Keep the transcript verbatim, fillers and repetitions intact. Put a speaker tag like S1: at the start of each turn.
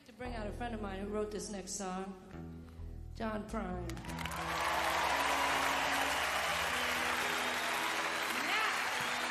S1: to bring out a friend of mine who wrote this next song, John Prine.